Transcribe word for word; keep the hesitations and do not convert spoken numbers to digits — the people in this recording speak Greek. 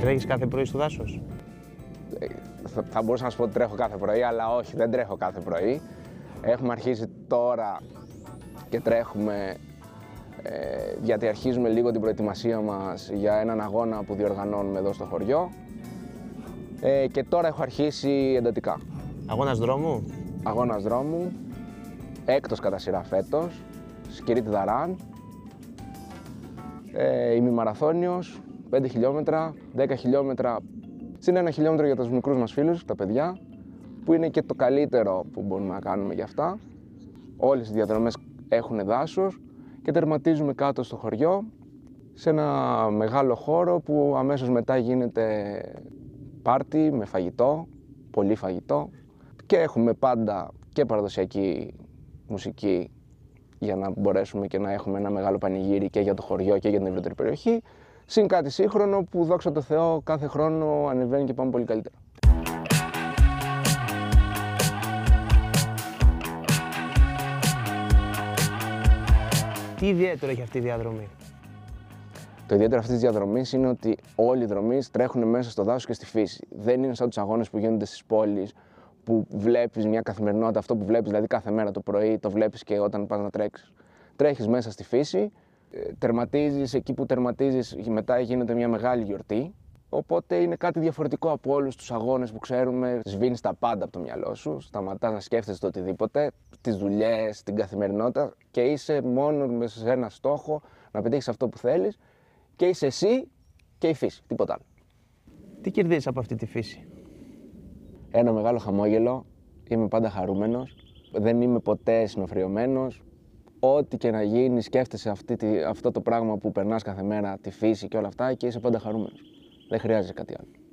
Τρέχεις κάθε πρωί στο δάσος? Θα, θα μπορούσα να σου πω ότι τρέχω κάθε πρωί, αλλά όχι, δεν τρέχω κάθε πρωί. Έχουμε αρχίσει τώρα και τρέχουμε ε, γιατί αρχίζουμε λίγο την προετοιμασία μας για έναν αγώνα που διοργανώνουμε εδώ στο χωριό. Ε, και τώρα έχω αρχίσει εντατικά. Αγώνας δρόμου? Αγώνας δρόμου, έκτος κατά σειρά φέτος, Σκυρίτη Δαράν, ε, ημιμαραθώνιος, πέντε χιλιόμετρα, δέκα χιλιόμετρα, συν ένα χιλιόμετρο για τους μικρούς μας φίλους, τα παιδιά, που είναι και το καλύτερο που μπορούμε να κάνουμε για αυτά. Όλες οι διαδρομές έχουν δάσος και τερματίζουμε κάτω στο χωριό, σε ένα μεγάλο χώρο που αμέσως μετά γίνεται πάρτι με φαγητό, πολύ φαγητό, και έχουμε πάντα και παραδοσιακή μουσική για να μπορέσουμε και να έχουμε ένα μεγάλο πανηγύρι και για το χωριό και για την ευρύτερη περιοχή, συν κάτι σύγχρονο που δόξα τω Θεώ κάθε χρόνο ανεβαίνει και πάμε πολύ καλύτερα. Τι ιδιαίτερο έχει αυτή η διαδρομή? Το ιδιαίτερο αυτής της διαδρομής είναι ότι όλοι οι δρομείς τρέχουν μέσα στο δάσος και στη φύση. Δεν είναι σαν τους αγώνες που γίνονται στις πόλεις, που βλέπεις μια καθημερινότητα, αυτό που βλέπεις δηλαδή κάθε μέρα το πρωί, το βλέπεις και όταν πας να τρέξεις. Τρέχεις μέσα στη φύση, τερματίζεις εκεί που τερματίζεις, μετά γίνεται μια μεγάλη γιορτή. Οπότε είναι κάτι διαφορετικό από όλους τους αγώνες που ξέρουμε. Σβήνεις τα πάντα από το μυαλό σου, σταματάς να σκέφτεσαι το οτιδήποτε, τις δουλειές, την καθημερινότητα και είσαι μόνο μέσα σε ένα στόχο να πετύχεις αυτό που θέλεις και είσαι εσύ και η φύση, τίποτα άλλο. Τι κερδίζεις από αυτή τη φύση? Ένα μεγάλο χαμόγελο, είμαι πάντα χαρούμενος, δεν είμαι ποτέ συνοφριωμένος. Ό,τι και να γίνει, σκέφτεσαι αυτή τη, αυτό το πράγμα που περνάς κάθε μέρα, τη φύση και όλα αυτά και είσαι πάντα χαρούμενος. Δεν χρειάζεται κάτι άλλο.